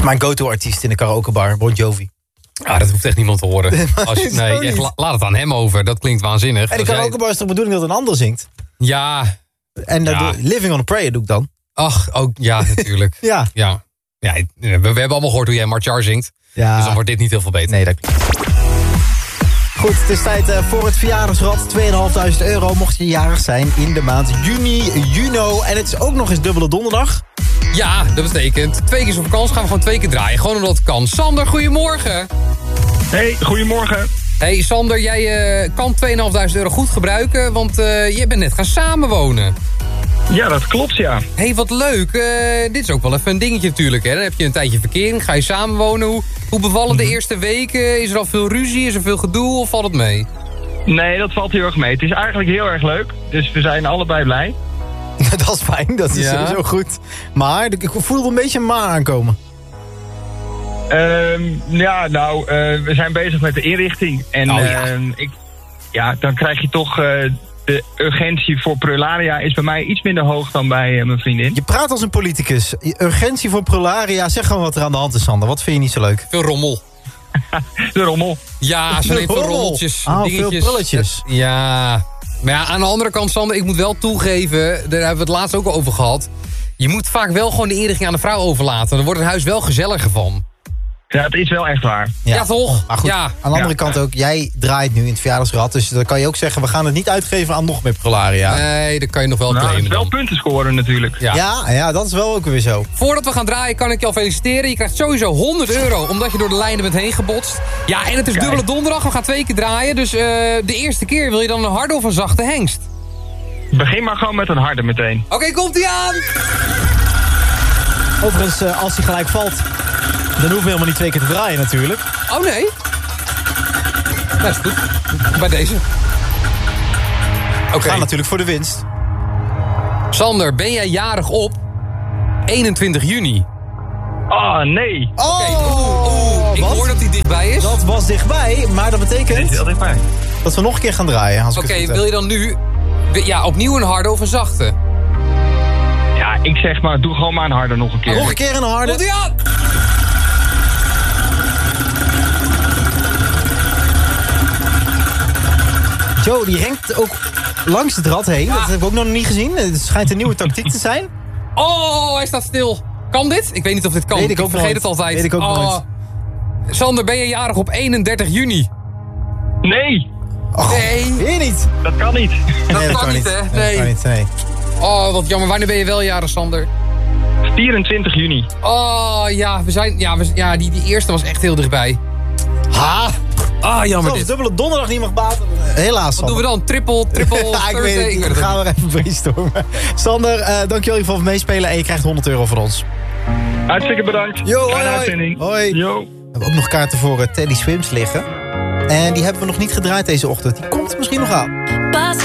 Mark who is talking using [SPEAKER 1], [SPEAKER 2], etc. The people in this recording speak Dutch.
[SPEAKER 1] Mijn go-to-artiest in de karaokebar, Bon Jovi.
[SPEAKER 2] Ah, dat hoeft echt niemand te horen. Laat het aan hem over. Dat klinkt waanzinnig.
[SPEAKER 1] En de karaokebar is de bedoeling dat een ander zingt.
[SPEAKER 2] Ja.
[SPEAKER 1] En Living on a Prayer doe ik dan.
[SPEAKER 2] Ach, ook, ja, natuurlijk.
[SPEAKER 1] Ja.
[SPEAKER 2] We hebben allemaal gehoord hoe jij Marchar zingt.
[SPEAKER 1] Ja.
[SPEAKER 2] Dus dan wordt dit niet heel veel beter.
[SPEAKER 1] Nee, dat Goed, het is tijd voor het verjaardagsrad. €2.500 mocht je jarig zijn in de maand juni. En het is ook nog eens dubbele donderdag.
[SPEAKER 2] Ja, dat betekent 2 keer zo'n vakantie gaan we gewoon 2 keer draaien. Gewoon omdat het kan. Sander, goedemorgen.
[SPEAKER 3] Hey, goedemorgen.
[SPEAKER 2] Hey Sander, jij kan €2.500 goed gebruiken, want je bent net gaan samenwonen.
[SPEAKER 3] Ja, dat klopt, ja.
[SPEAKER 2] Hey, wat leuk. Dit is ook wel even een dingetje natuurlijk. Hè? Dan heb je een tijdje verkering, ga je samenwonen. Hoe bevallen de eerste weken? Is er al veel ruzie? Is er veel gedoe of valt het mee?
[SPEAKER 3] Nee, dat valt heel erg mee. Het is eigenlijk heel erg leuk. Dus we zijn allebei blij.
[SPEAKER 1] Dat is fijn, dat is zo goed. Maar ik voel een beetje een maar aankomen.
[SPEAKER 3] We zijn bezig met de inrichting. En dan krijg je toch... de urgentie voor prularia is bij mij iets minder hoog dan bij mijn vriendin.
[SPEAKER 1] Je praat als een politicus. Urgentie voor prularia. Zeg gewoon wat er aan de hand is, Sander. Wat vind je niet zo leuk?
[SPEAKER 2] Veel rommel.
[SPEAKER 3] De rommel.
[SPEAKER 2] Ja, ze neemt veel rommeltjes.
[SPEAKER 1] Veel prulletjes.
[SPEAKER 2] Ja. Maar ja, aan de andere kant, Sander, ik moet wel toegeven... daar hebben we het laatst ook al over gehad... je moet vaak wel gewoon de inrichting aan de vrouw overlaten. Dan wordt het huis wel gezelliger van.
[SPEAKER 3] Ja, het is wel echt waar.
[SPEAKER 2] Ja toch?
[SPEAKER 1] Maar goed, aan de andere kant ook, jij draait nu in het verjaardagsrad. Dus dan kan je ook zeggen, we gaan het niet uitgeven aan nog meer prularia.
[SPEAKER 2] Nee, dat kan je nog wel claimen.
[SPEAKER 3] Het is wel punten scoren natuurlijk.
[SPEAKER 1] Ja, dat is wel ook weer zo.
[SPEAKER 2] Voordat we gaan draaien kan ik je al feliciteren. Je krijgt sowieso €100 omdat je door de lijnen bent heen gebotst. Ja, en het is dubbele donderdag. We gaan 2 keer draaien. Dus de eerste keer wil je dan een harde of een zachte hengst?
[SPEAKER 3] Begin maar gewoon met een harde meteen.
[SPEAKER 2] Oké, komt-ie aan!
[SPEAKER 1] Overigens, als hij gelijk valt... dan hoeven we helemaal niet 2 keer te draaien natuurlijk.
[SPEAKER 2] Oh nee? Dat is goed. Bij deze.
[SPEAKER 1] We gaan natuurlijk voor de winst.
[SPEAKER 2] Sander, ben jij jarig op 21 juni?
[SPEAKER 3] Nee.
[SPEAKER 2] Ik hoor dat hij dichtbij is.
[SPEAKER 1] Dat was dichtbij, maar dat betekent...
[SPEAKER 3] Het is heel dichtbij.
[SPEAKER 1] Dat we nog een keer gaan draaien.
[SPEAKER 2] Oké, wil je dan nu opnieuw een harde of een zachte?
[SPEAKER 3] Ja, ik zeg maar, doe gewoon maar een harde nog een keer.
[SPEAKER 1] Nog een keer een harde.
[SPEAKER 2] Komt-ie aan!
[SPEAKER 1] Joe, die renkt ook langs het rad heen. Ja. Dat heb ik ook nog niet gezien. Het schijnt een nieuwe tactiek te zijn.
[SPEAKER 2] Oh, hij staat stil. Kan dit? Ik weet niet of dit kan. Ik vergeet het altijd.
[SPEAKER 1] Weet ik ook nooit.
[SPEAKER 2] Sander, ben je jarig op 31 juni?
[SPEAKER 3] Nee.
[SPEAKER 2] Nee.
[SPEAKER 1] Weer niet.
[SPEAKER 3] Dat kan niet.
[SPEAKER 2] Dat kan niet, hè? Nee.
[SPEAKER 1] Dat kan niet, nee.
[SPEAKER 2] Oh, wat jammer. Wanneer ben je wel jarig, Sander?
[SPEAKER 3] 24 juni.
[SPEAKER 2] Oh, ja. Die eerste was echt heel dichtbij.
[SPEAKER 1] Ha!
[SPEAKER 2] Ah, jammer
[SPEAKER 1] dit.
[SPEAKER 2] dit.
[SPEAKER 1] Dubbele donderdag niet mag baten. Helaas,
[SPEAKER 2] Wat doen we dan? Triple
[SPEAKER 1] ja, ik weet het niet. We gaan weer even brainstormen. Sander, dankjewel voor het meespelen. En je krijgt €100 van ons.
[SPEAKER 3] Hartstikke bedankt.
[SPEAKER 1] Yo,
[SPEAKER 3] fijne uitzending.
[SPEAKER 1] Hoi.
[SPEAKER 3] Yo.
[SPEAKER 1] We hebben ook nog kaarten voor Teddy Swims liggen. En die hebben we nog niet gedraaid deze ochtend. Die komt misschien nog aan.